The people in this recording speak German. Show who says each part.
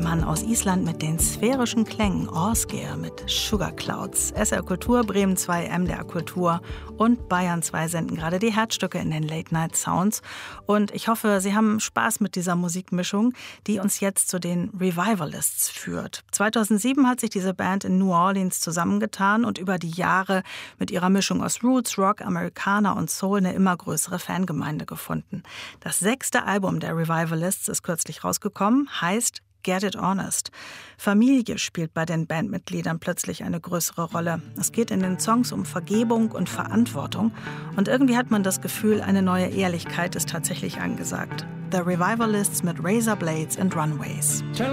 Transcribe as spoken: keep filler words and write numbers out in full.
Speaker 1: Mann aus Island mit den sphärischen Klängen, Åsgeir mit Sugar Clouds. S R Kultur, Bremen zwei, M D R Kultur und Bayern zwei senden gerade die Herzstücke in den Late Night Sounds. Und ich hoffe, Sie haben Spaß mit dieser Musikmischung, die uns jetzt zu den Revivalists führt. zweitausendsieben hat sich diese Band in New Orleans zusammengetan und über die Jahre mit ihrer Mischung aus Roots, Rock, Americana und Soul eine immer größere Fangemeinde gefunden. Das sechste Album der Revivalists ist kürzlich rausgekommen, heißt Get It Honest. Familie spielt bei den Bandmitgliedern plötzlich eine größere Rolle. Es geht in den Songs um Vergebung und Verantwortung. Und irgendwie hat man das Gefühl, eine neue Ehrlichkeit ist tatsächlich angesagt. The Revivalists mit Razor Blades and Runways.